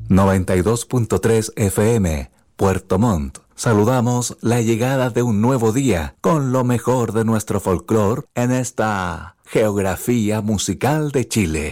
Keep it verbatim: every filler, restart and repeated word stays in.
noventa y dos punto tres F M, Puerto Montt. Saludamos la llegada de un nuevo día con lo mejor de nuestro folclore en esta geografía musical de Chile.